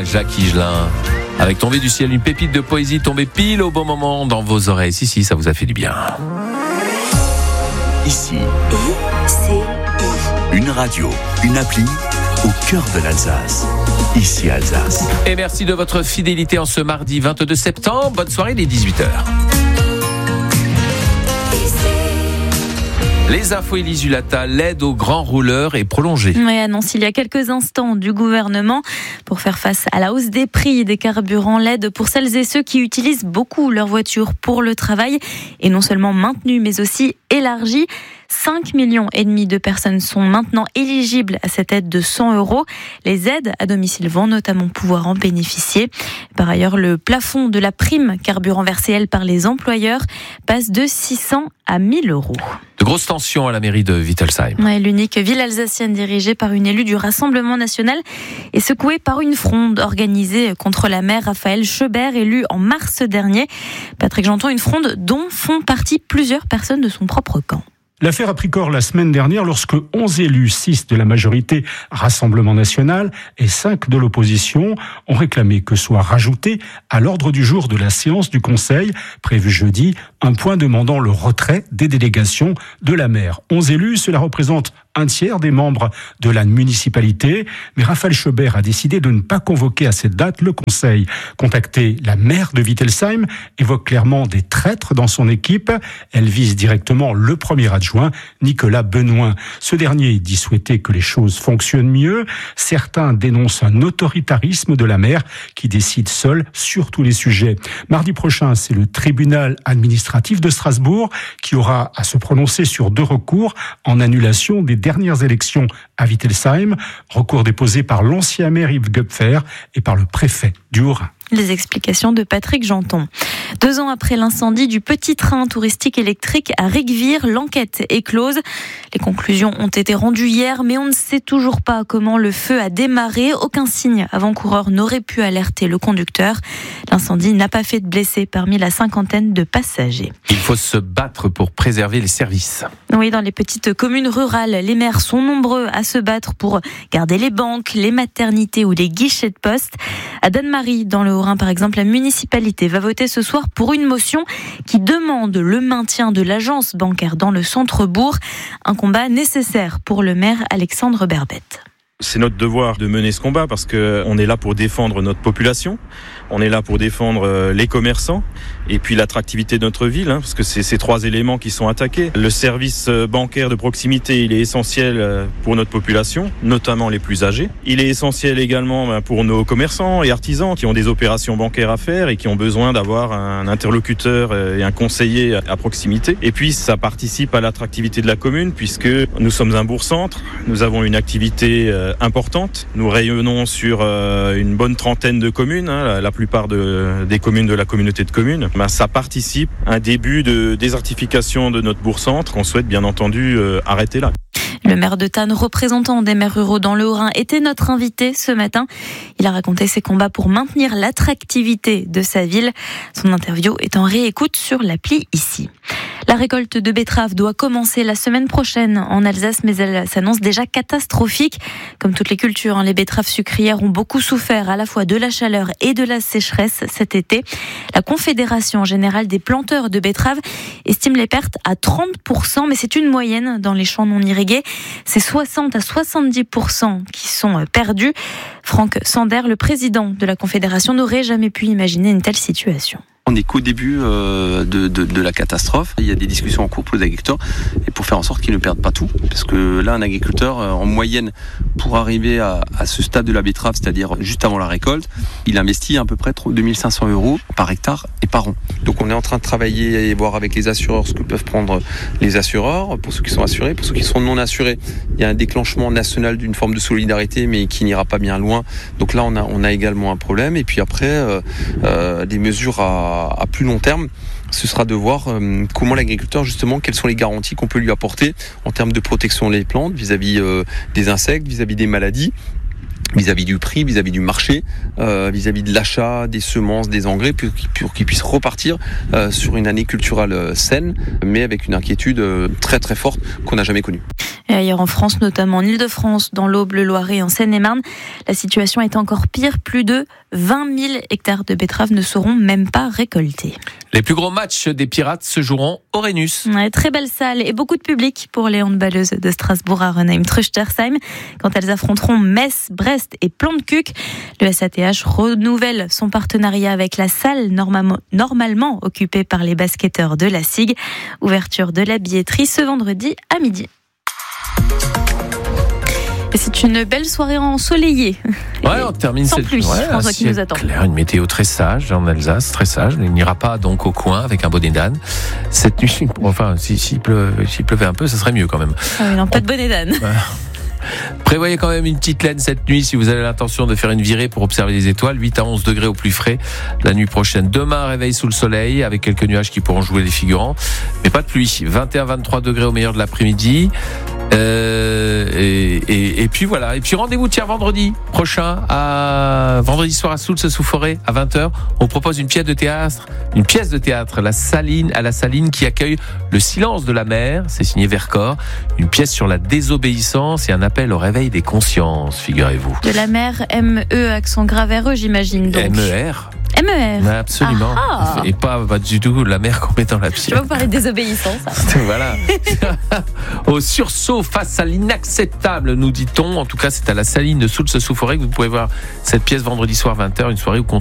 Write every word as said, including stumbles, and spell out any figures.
moi, Jacques Higelin. Avec Tombée du ciel, une pépite de poésie tombée pile au bon moment dans vos oreilles. Si, si, ça vous a fait du bien. Ici, I C I. Une radio, une appli au cœur de l'Alsace. Ici Alsace. Et merci de votre fidélité en ce mardi vingt-deux septembre. Bonne soirée, les dix-huit heures. Les infos Élise Hulata, l'aide aux grands rouleurs est prolongée. Oui, annonce il y a quelques instants du gouvernement pour faire face à la hausse des prix des carburants. L'aide pour celles et ceux qui utilisent beaucoup leur voiture pour le travail est non seulement maintenue mais aussi élargie. cinq millions et demi de personnes sont maintenant éligibles à cette aide de cent euros. Les aides à domicile vont notamment pouvoir en bénéficier. Par ailleurs, le plafond de la prime carburant versée, elle, par les employeurs passe de six cents à mille euros. De grosses tensions à la mairie de Wittelsheim. Ouais, l'unique ville alsacienne dirigée par une élue du Rassemblement national est secouée par une fronde organisée contre la maire Raphaël Schebert, élue en mars dernier. Patrick Janton, une fronde dont font partie plusieurs personnes de son propre camp. L'affaire a pris corps la semaine dernière lorsque onze élus, six de la majorité Rassemblement national et cinq de l'opposition, ont réclamé que soit rajouté à l'ordre du jour de la séance du Conseil, prévu jeudi, un point demandant le retrait des délégations de la maire. onze élus, cela représente un tiers des membres de la municipalité, mais Raphaël Schebert a décidé de ne pas convoquer à cette date le Conseil. Contacté, la maire de Wittelsheim évoque clairement des traîtres dans son équipe. Elle vise directement le premier adjoint, Nicolas Benoît. Ce dernier dit souhaiter que les choses fonctionnent mieux. Certains dénoncent un autoritarisme de la maire qui décide seule sur tous les sujets. Mardi prochain, c'est le tribunal administratif de Strasbourg qui aura à se prononcer sur deux recours en annulation des dernières élections à Wittelsheim, recours déposé par l'ancien maire Yves Gupfer et par le préfet du Haut-Rhin. Les explications de Patrick Janton. Deux ans après l'incendie du petit train touristique électrique à Rigvire, l'enquête est close. Les conclusions ont été rendues hier, mais on ne sait toujours pas comment le feu a démarré. Aucun signe avant-coureur n'aurait pu alerter le conducteur. L'incendie n'a pas fait de blessés parmi la cinquantaine de passagers. Il faut se battre pour préserver les services. Oui, dans les petites communes rurales, les maires sont nombreux à se battre pour garder les banques, les maternités ou les guichets de poste. À Danemarie, dans le Haut-Rhin, par exemple, la municipalité va voter ce soir pour une motion qui demande le maintien de l'agence bancaire dans le centre-bourg. Un combat nécessaire pour le maire Alexandre Berbette. C'est notre devoir de mener ce combat parce qu'on est là pour défendre notre population, on est là pour défendre les commerçants et puis l'attractivité de notre ville, hein, parce que c'est ces trois éléments qui sont attaqués. Le service bancaire de proximité, il est essentiel pour notre population, notamment les plus âgés. Il est essentiel également pour nos commerçants et artisans qui ont des opérations bancaires à faire et qui ont besoin d'avoir un interlocuteur et un conseiller à proximité. Et puis ça participe à l'attractivité de la commune puisque nous sommes un bourg-centre, nous avons une activité importante. Nous rayonnons sur une bonne trentaine de communes, hein, la plupart de, des communes de la communauté de communes. Ben, ça participe à un début de désertification de notre bourg-centre qu'on souhaite bien entendu euh, arrêter là. Le maire de Thann, représentant des maires ruraux dans le Haut-Rhin, était notre invité ce matin. Il a raconté ses combats pour maintenir l'attractivité de sa ville. Son interview est en réécoute sur l'appli ici. La récolte de betteraves doit commencer la semaine prochaine en Alsace, mais elle s'annonce déjà catastrophique. Comme toutes les cultures, les betteraves sucrières ont beaucoup souffert à la fois de la chaleur et de la sécheresse cet été. La Confédération générale des planteurs de betteraves estime les pertes à trente pour cent, mais c'est une moyenne dans les champs non irrigués. C'est soixante à soixante-dix pour cent qui sont perdus. Franck Sander, le président de la Confédération, n'aurait jamais pu imaginer une telle situation. On n'est qu'au début euh, de, de, de la catastrophe. Il y a des discussions en cours pour les agriculteurs et pour faire en sorte qu'ils ne perdent pas tout. Parce que là, un agriculteur, euh, en moyenne, pour arriver à, à ce stade de la betterave, c'est-à-dire juste avant la récolte, il investit à peu près deux mille cinq cents euros par hectare et par an. Donc on est en train de travailler et voir avec les assureurs ce que peuvent prendre les assureurs, pour ceux qui sont assurés, pour ceux qui sont non assurés. Il y a un déclenchement national d'une forme de solidarité, mais qui n'ira pas bien loin. Donc là, on a, on a également un problème. Et puis après, euh, euh, des mesures à à plus long terme, ce sera de voir euh, comment l'agriculteur, justement, quelles sont les garanties qu'on peut lui apporter en termes de protection des plantes vis-à-vis euh, des insectes, vis-à-vis des maladies, vis-à-vis du prix, vis-à-vis du marché, euh, vis-à-vis de l'achat des semences, des engrais, pour, pour qu'ils puissent repartir euh, sur une année culturelle saine, mais avec une inquiétude euh, très très forte qu'on n'a jamais connue. Et ailleurs en France, notamment en Ile-de-France, dans l'Aube, le Loiret et en Seine-et-Marne, la situation est encore pire. Plus de vingt mille hectares de betteraves ne seront même pas récoltés. Les plus gros matchs des Pirates se joueront au Rhenus. Ouais, très belle salle et beaucoup de public pour les handballeuses de Strasbourg à Renheim-Truchtersheim quand elles affronteront Metz, Brest et Plantcuq. Le S A T H renouvelle son partenariat avec la salle normalement, normalement occupée par les basketteurs de la S I G. Ouverture de la billetterie ce vendredi à midi. Et c'est une belle soirée ensoleillée. Ouais, on termine sans cette pluie, ouais, je pense qu'il nous attend. Clair, une météo très sage en Alsace, très sage. Il n'ira pas donc au coin avec un bonnet d'âne. Cette nuit, enfin, s'il si, si pleu, si pleuvait un peu, ça serait mieux quand même. Ah oui, non, pas on... de bonnet d'âne. Ouais. Prévoyez quand même une petite laine cette nuit si vous avez l'intention de faire une virée pour observer les étoiles. huit à onze degrés au plus frais la nuit prochaine. Demain, réveil sous le soleil avec quelques nuages qui pourront jouer les figurants. Mais pas de pluie. vingt et un à vingt-trois degrés au meilleur de l'après-midi. Euh, et, et, et puis voilà. Et puis rendez-vous tiens vendredi prochain à vendredi soir à Soultz-sous-Forêt à vingt heures. On propose une pièce de théâtre, une pièce de théâtre, la Saline à la Saline qui accueille le silence de la mer. C'est signé Vercors. Une pièce sur la désobéissance et un appel au réveil des consciences, figurez-vous. De la mer, M E accent grave R E, j'imagine donc. M E R. M E R. Absolument. Ah ah. Et pas, pas du tout la mer qu'on met dans la piscine. Je vais vous parler de désobéissance. Voilà. Au sursaut face à l'inacceptable, nous dit-on. En tout cas, c'est à la Saline de Soultz-sous-Forêt que vous pouvez voir cette pièce vendredi soir vingt heures, une soirée où